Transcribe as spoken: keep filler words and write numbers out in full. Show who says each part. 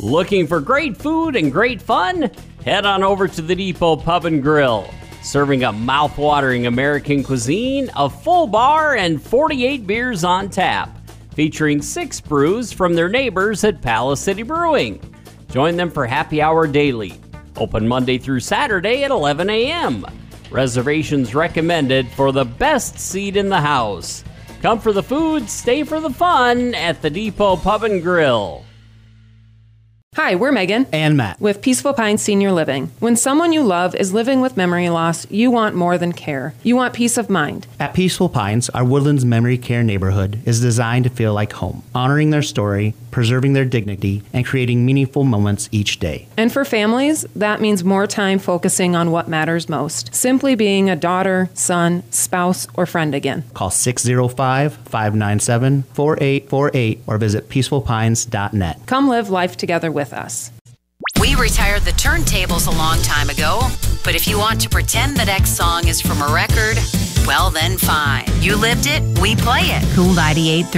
Speaker 1: Looking for great food and great fun? Head on over to the Depot Pub and Grill. Serving a mouth-watering American cuisine, a full bar, and forty-eight beers on tap. Featuring six brews from their neighbors at Palace City Brewing. Join them for happy hour daily. Open Monday through Saturday at eleven a.m. Reservations recommended for the best seat in the house. Come for the food, stay for the fun at the Depot Pub and Grill.
Speaker 2: Hi, we're Megan
Speaker 3: and Matt
Speaker 2: with Peaceful Pines Senior Living. When someone you love is living with memory loss, you want more than care. You want peace of mind.
Speaker 3: At Peaceful Pines, our Woodlands Memory Care neighborhood is designed to feel like home, honoring their story, preserving their dignity, and creating meaningful moments each day.
Speaker 2: And for families, that means more time focusing on what matters most. Simply being a daughter, son, spouse, or friend again.
Speaker 3: Call six oh five, five nine seven, four eight four eight or visit peaceful pines dot net.
Speaker 2: Come live life together with us.
Speaker 4: We retired the turntables a long time ago, but if you want to pretend that X song is from a record, well then fine. You lived it, we play it.
Speaker 5: Cool ninety-eight.